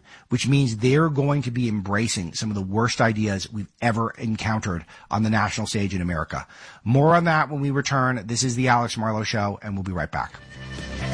which means they're going to be embracing some of the worst ideas we've ever encountered on the national stage in America. More on that when we return. This is the Alex Marlow Show, and we'll be right back.